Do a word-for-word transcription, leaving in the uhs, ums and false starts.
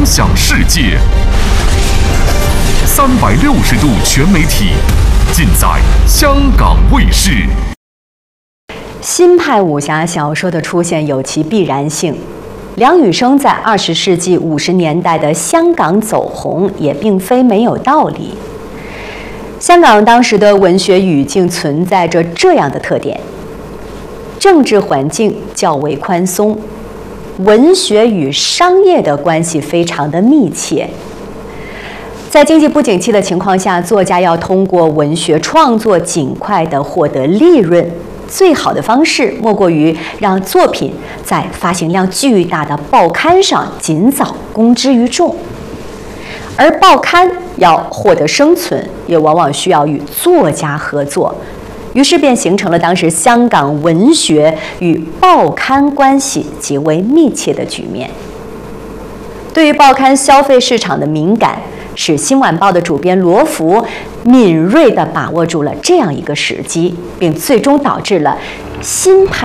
响世界。三百六十度全媒体，尽在香港卫视。 新派武侠小说的出现有其必然性。梁羽生在二十世纪五十年代的香港走红，也并非没有道理。香港当时的文学语境存在着这样的特点：政治环境较为宽松，文学与商业的关系非常的密切。在经济不景气的情况下，作家要通过文学创作尽快地获得利润，最好的方式莫过于让作品在发行量巨大的报刊上尽早公之于众。而报刊要获得生存，也往往需要与作家合作，于是便形成了当时香港文学与报刊关系极为密切的局面。对于报刊消费市场的敏感，使《新晚报》的主编罗浮敏锐地把握住了这样一个时机，并最终导致了新派